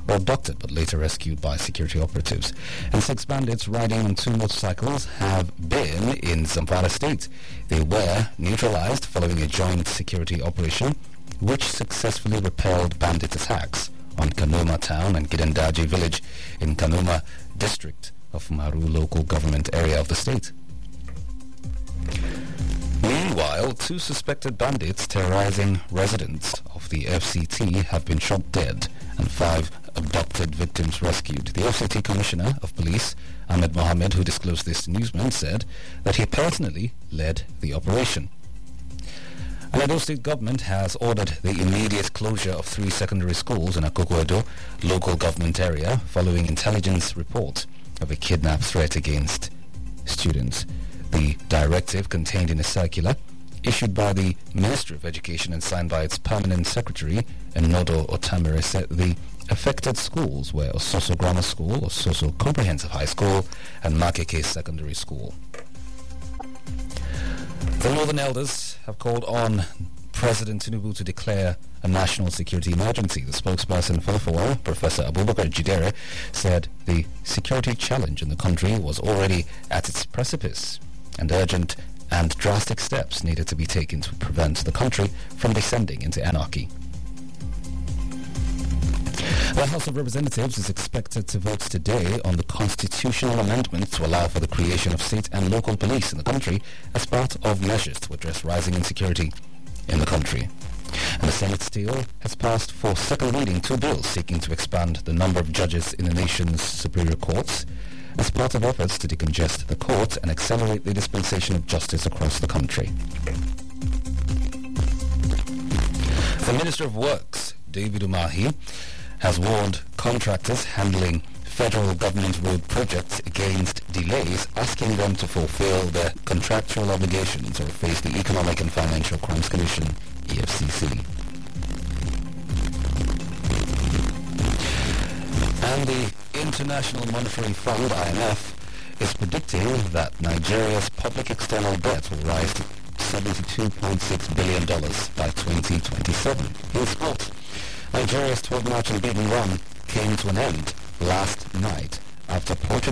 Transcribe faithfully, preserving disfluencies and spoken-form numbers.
were abducted but later rescued by security operatives. And six bandits riding on two motorcycles have been in Zamfara State. They were neutralized following a joint security operation which successfully repelled bandit attacks on Kanoma town and Gidandaji village in Kanoma district of Maru local government area of the state. Meanwhile, two suspected bandits terrorizing residents of the F C T have been shot dead and five abducted victims rescued. The F C T Commissioner of Police, Ahmed Mohammed, who disclosed this to newsmen, said that he personally led the operation. And Edo State government has ordered the immediate closure of three secondary schools in Akoko-Edo local government area following intelligence report of a kidnap threat against students. The directive contained in a circular issued by the Ministry of Education and signed by its permanent secretary, Enodo Otamere, said the affected schools were Ososo Grammar School, Ososo Comprehensive High School, and Makeke Secondary School. The Northern Elders have called on President Tinubu to declare a national security emergency. The spokesperson for the forum, Professor Abubakar Jidere, said the security challenge in the country was already at its precipice and urgent and drastic steps needed to be taken to prevent the country from descending into anarchy. The House of Representatives is expected to vote today on the constitutional amendment to allow for the creation of state and local police in the country as part of measures to address rising insecurity in the country. And the Senate still has passed for second reading two bills seeking to expand the number of judges in the nation's superior courts as part of efforts to decongest the court and accelerate the dispensation of justice across the country. The Minister of Works, David Umahi, has warned contractors handling federal government road projects against delays, asking them to fulfill their contractual obligations or face the Economic and Financial Crimes Commission, E F C C. And the International Monetary Fund, I M F, is predicting that Nigeria's public external debt will rise to seventy-two point six billion dollars by twenty twenty-seven. In sport, Nigeria's twelve-match unbeaten run came to an end last night after Portugal